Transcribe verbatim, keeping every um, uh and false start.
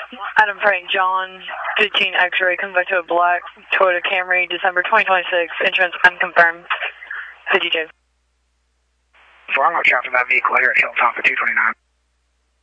Adam Frank, John, fifteen X-ray, comes back to a black Toyota Camry, December twenty twenty-six, insurance unconfirmed, fifty-two. So I'm going to chapter that vehicle here at Hilltop for two twenty-nine.